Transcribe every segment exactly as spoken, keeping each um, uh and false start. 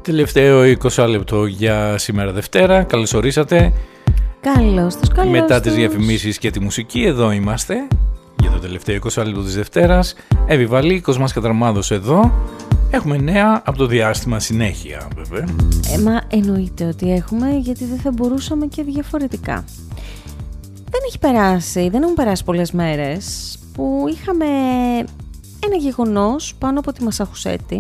Τελευταίο είκοσι λεπτό για σήμερα Δευτέρα. Καλώς ορίσατε. Καλώς τους, καλώς Μετά τους. τις διαφημίσεις και τη μουσική, εδώ είμαστε για το τελευταίο είκοσι λεπτό της Δευτέρας. Εύη Βαλή, Κοσμάς Κατραμάδος εδώ. Έχουμε νέα από το διάστημα συνέχεια, βέβαια. Ε, μα εννοείται ότι έχουμε, γιατί δεν θα μπορούσαμε και διαφορετικά. Δεν έχει περάσει, δεν έχουν περάσει πολλές μέρες που είχαμε ένα γεγονός πάνω από τη Μασαχουσέτη.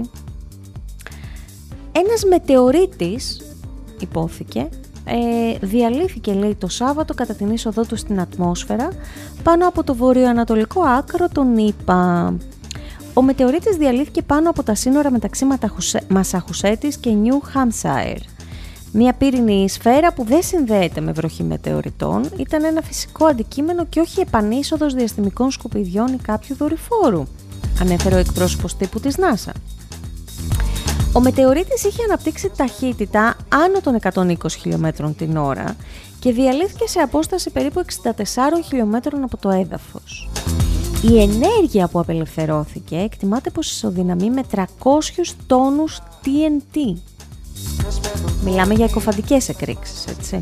Ένας μετεωρίτης, υπόθηκε, ε, διαλύθηκε, λέει, το Σάββατο κατά την είσοδό του στην ατμόσφαιρα πάνω από το βορειοανατολικό άκρο των ΗΠΑ. Ο μετεωρίτης διαλύθηκε πάνω από τα σύνορα μεταξύ Μασαχουσέτης και Νιου Χάμσαϊρ. Μια πύρινη σφαίρα που δεν συνδέεται με βροχή μετεωριτών, ήταν ένα φυσικό αντικείμενο και όχι επανείσοδος διαστημικών σκουπιδιών ή κάποιου δορυφόρου, ανέφερε ο εκπρόσωπος τύπου της NASA. Ο μετεωρίτης είχε αναπτύξει ταχύτητα άνω των εκατόν είκοσι χιλιόμετρων την ώρα και διαλύθηκε σε απόσταση περίπου εξήντα τεσσάρων χιλιόμετρων από το έδαφος. Η ενέργεια που απελευθερώθηκε εκτιμάται πως ισοδυναμεί με τριακόσιους τόνους τι εν τι. Μιλάμε για εκοφαντικές εκρήξεις, έτσι.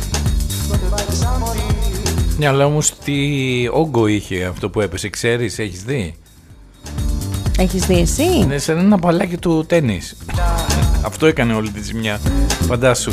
Ναι, αλλά όμως τι όγκο είχε αυτό που έπεσε, ξέρεις, έχεις δει? Έχεις δει εσύ? Είναι σαν ένα παλάκι του τένις. Αυτό έκανε όλη τη ζημιά. Φαντάσου.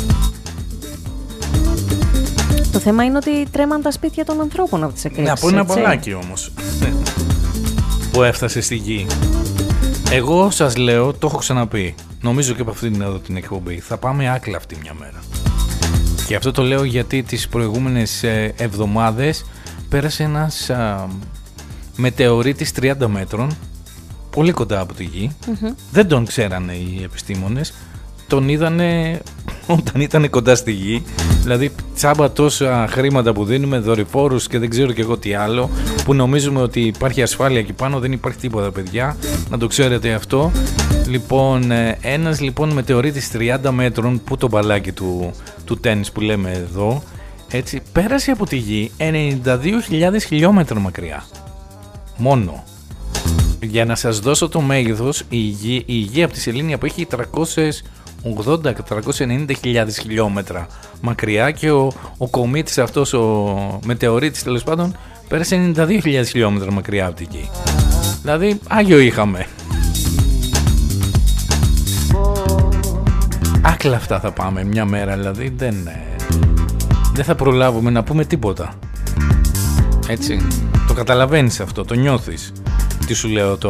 Το θέμα είναι ότι τρέμαν τα σπίτια των ανθρώπων από τις εκρήξεις. Ναι, από ένα έτσι. παλάκι όμως που έφτασε στη γη. Εγώ σας λέω, το έχω ξαναπεί, νομίζω και από αυτήν την εδώ την εκπομπή, θα πάμε άκλα αυτή μια μέρα. Και αυτό το λέω γιατί τις προηγούμενες εβδομάδες πέρασε ένας α, μετεωρίτης τριάντα μέτρων, πολύ κοντά από τη γη. Mm-hmm. Δεν τον ξέρανε οι επιστήμονες, τον είδανε όταν ήταν κοντά στη γη. Δηλαδή τσάμπα τόσα χρήματα που δίνουμε, δορυφόρους και δεν ξέρω και εγώ τι άλλο, που νομίζουμε ότι υπάρχει ασφάλεια εκεί πάνω, δεν υπάρχει τίποτα, παιδιά, να το ξέρετε αυτό. Λοιπόν, ένας λοιπόν μετεωρίτης τριάντα μέτρων, που το μπαλάκι του, του τένις που λέμε εδώ, έτσι, πέρασε από τη γη ενενήντα δύο χιλιάδες χιλιόμετρα μακριά μόνο. Για να σας δώσω το μέγεθος, η γη, η γη από τη σελήνη που έχει τριακόσιες ογδόντα με τριακόσιες ενενήντα χιλιάδες χιλιόμετρα μακριά, και ο, ο κομήτης αυτός, ο μετεωρίτης τέλος πάντων, πέρασε ενενήντα δύο χιλιάδες χιλιόμετρα μακριά από τη γη. Δηλαδή άγιο είχαμε. Άκλα αυτά θα πάμε μια μέρα, δηλαδή δεν, δεν θα προλάβουμε να πούμε τίποτα. Έτσι, το καταλαβαίνεις αυτό, το νιώθεις. Τι σου λέω τώρα?